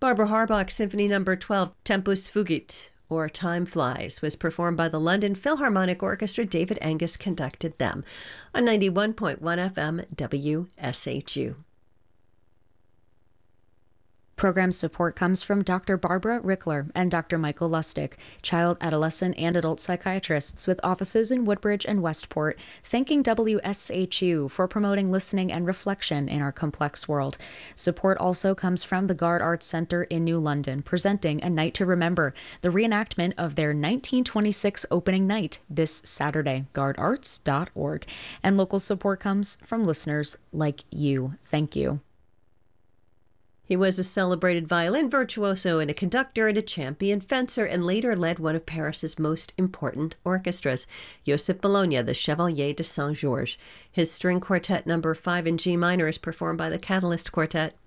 Barbara Harbach's Symphony No. 12, Tempus Fugit, or Time Flies, was performed by the London Philharmonic Orchestra. David Angus conducted them on 91.1 FM WSHU. Program support comes from Dr. Barbara Rickler and Dr. Michael Lustig, child, adolescent, and adult psychiatrists with offices in Woodbridge and Westport, thanking WSHU for promoting listening and reflection in our complex world. Support also comes from the Gard Arts Center in New London, presenting A Night to Remember, the reenactment of their 1926 opening night this Saturday, gardarts.org. And local support comes from listeners like you. Thank you. He was a celebrated violin virtuoso and a conductor and a champion fencer, and later led one of Paris's most important orchestras, Joseph Bologna, the Chevalier de Saint-Georges. His string quartet No. 5 in G minor is performed by the Catalyst Quartet.